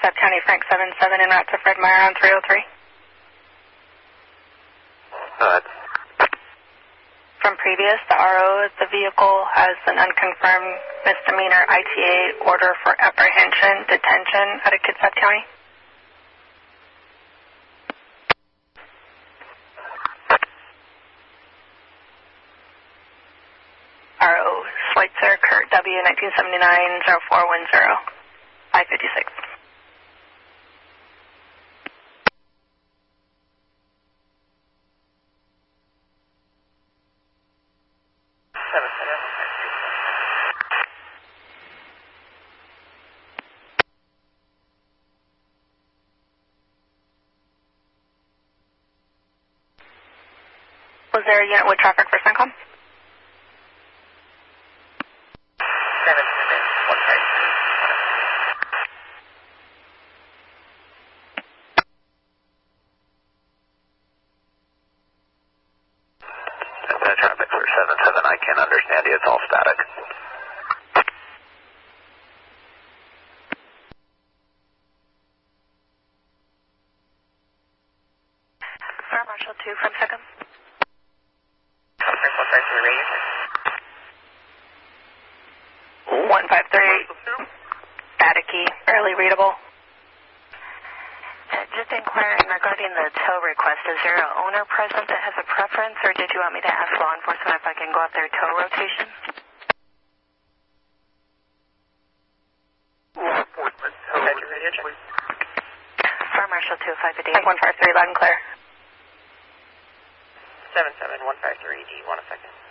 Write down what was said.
Kitsap County, Frank 77 en route to Fred Meyer on 303. From previous, the RO, the vehicle has an unconfirmed misdemeanor ITA order for apprehension, detention out of Kitsap County. RO, Schweitzer, Kurt W, 1979-0410, 556. Was there a unit with traffic for CENTCOM? 7 traffic for 77, I can't understand you, it's all static. Fire Marshal 2 from SECOM. 153, staticky, barely readable. Just inquiring regarding the tow request, is there an owner present that has a preference, or did you want me to ask law enforcement if I can go up their tow rotation? Law enforcement, tow rotation. Fire Marshal 2, 558. 153, loud and clear. 77153, do you want a second?